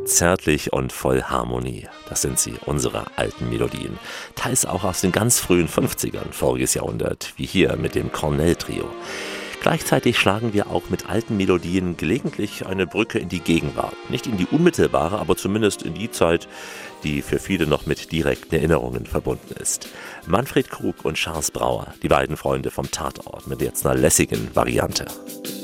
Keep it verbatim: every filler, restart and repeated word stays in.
zärtlich und voll Harmonie. Das sind sie, unsere alten Melodien. Teils auch aus den ganz frühen fünfzigern, voriges Jahrhundert, wie hier mit dem Cornell-Trio. Gleichzeitig schlagen wir auch mit alten Melodien gelegentlich eine Brücke in die Gegenwart. Nicht in die unmittelbare, aber zumindest in die Zeit, die für viele noch mit direkten Erinnerungen verbunden ist. Manfred Krug und Charles Brauer, die beiden Freunde vom Tatort, mit jetzt einer lässigen Variante.